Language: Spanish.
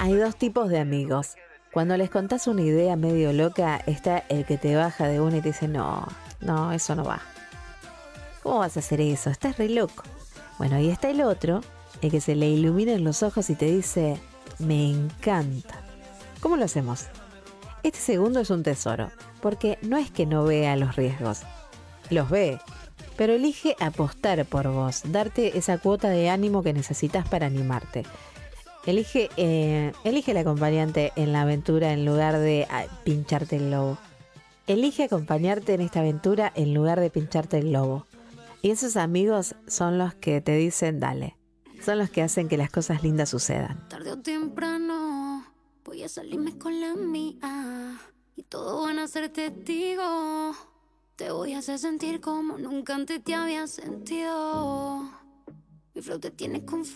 Hay dos tipos de amigos. Cuando les contás una idea medio loca, está el que te baja de una y te dice, no, no, eso no va. ¿Cómo vas a hacer eso? Estás re loco. Bueno, y está el otro, el que se le iluminan los ojos y te dice, me encanta. ¿Cómo lo hacemos? Este segundo es un tesoro, porque no es que no vea los riesgos, los ve, pero elige apostar por vos, darte esa cuota de ánimo que necesitas para animarte. Elige el acompañante en la aventura en lugar de pincharte el lobo. Elige acompañarte en esta aventura en lugar de pincharte el lobo. Y esos amigos son los que te dicen dale. Son los que hacen que las cosas lindas sucedan. Tarde o temprano voy a salirme con la mía y todos van a ser testigos. Te voy a hacer sentir como nunca antes te había sentido. Mi flow te tiene confundido.